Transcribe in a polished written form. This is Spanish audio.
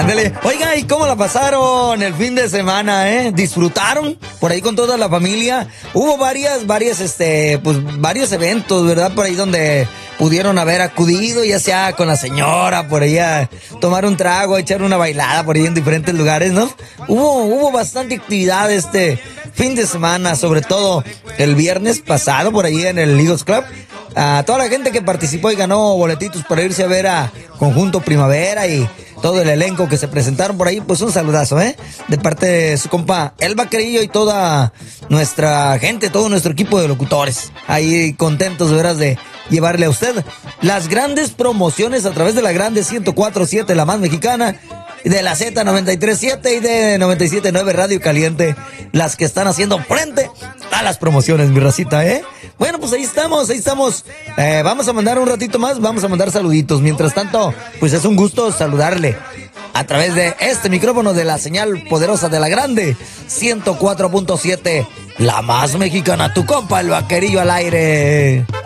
Ándale. Oiga, ¿y cómo la pasaron el fin de semana, ¿Disfrutaron por ahí con toda la familia? Hubo varios eventos, ¿verdad? Por ahí donde pudieron haber acudido, ya sea con la señora, por ahí a tomar un trago, a echar una bailada por ahí en diferentes lugares, ¿no? Hubo bastante actividad este fin de semana, sobre todo el viernes pasado por ahí en el Eagles Club. A toda la gente que participó y ganó boletitos para irse a ver a Conjunto Primavera y todo el elenco que se presentaron por ahí, pues un saludazo, de parte de su compa El Vaquerillo y toda nuestra gente, todo nuestro equipo de locutores. Ahí contentos, de veras, de llevarle a usted las grandes promociones a través de la grande 104.7, la más mexicana, de la Z93.7 y de 97.9 Radio Caliente, las que están haciendo frente a las promociones, mi racita, Bueno, pues ahí estamos. Vamos a mandar un ratito más, vamos a mandar saluditos. Mientras tanto, pues es un gusto saludarle a través de este micrófono de la señal poderosa de la grande 104.7, la más mexicana, tu compa El Vaquerillo al aire.